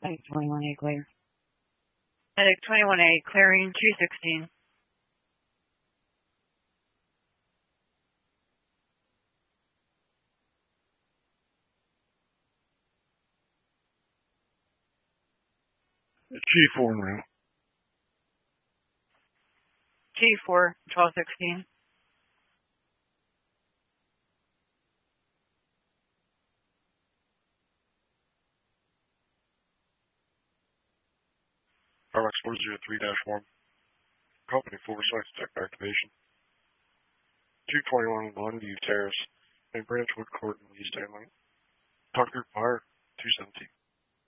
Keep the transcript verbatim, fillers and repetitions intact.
Medic twenty-one A clear. Medic twenty-one A clearing two sixteen. G four en route. G four, twelve sixteen. Parallax four zero three dash one. Company full response tech activation. two twenty-one Longview Terrace, and Branchwood Court in East Island. Talk group fire, two seventeen.